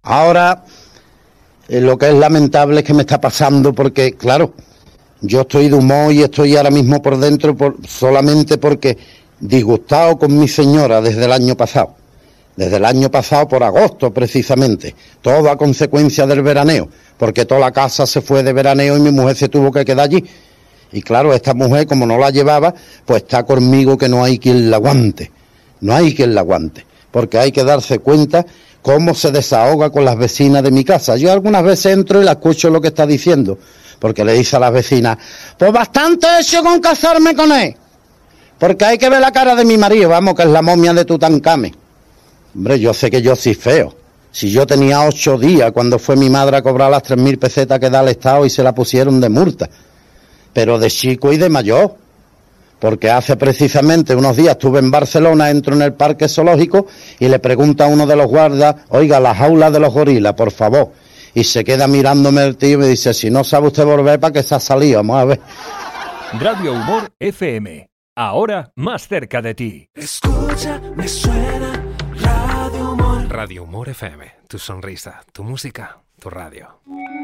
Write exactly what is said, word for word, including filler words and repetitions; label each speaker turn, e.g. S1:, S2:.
S1: Ahora, eh, lo que es lamentable es que me está pasando porque, claro, yo estoy de humor y estoy ahora mismo por dentro por, solamente porque disgustado con mi señora desde el año pasado. Desde el año pasado, por agosto precisamente, todo a consecuencia del veraneo, porque toda la casa se fue de veraneo y mi mujer se tuvo que quedar allí. Y claro, esta mujer, como no la llevaba, pues está conmigo que no hay quien la aguante, no hay quien la aguante, porque hay que darse cuenta cómo se desahoga con las vecinas de mi casa. Yo algunas veces entro y la escucho lo que está diciendo, porque le dice a las vecinas, pues bastante he hecho con casarme con él, porque hay que ver la cara de mi marido, vamos, que es la momia de Tutankamén. Hombre, yo sé que yo soy feo. Si yo tenía ocho días cuando fue mi madre a cobrar las tres mil pesetas que da el Estado y se la pusieron de multa. Pero de chico y de mayor. Porque hace precisamente unos días estuve en Barcelona, entro en el parque zoológico y le pregunta a uno de los guardas, oiga, la jaula de los gorilas, por favor. Y se queda mirándome el tío y me dice, si no sabe usted volver, ¿para qué se ha salido? Vamos a ver.
S2: Radio Humor F M. Ahora más cerca de ti.
S3: Escucha, me suena Radio Humor.
S4: Radio Humor F M. Tu sonrisa, tu música, tu radio.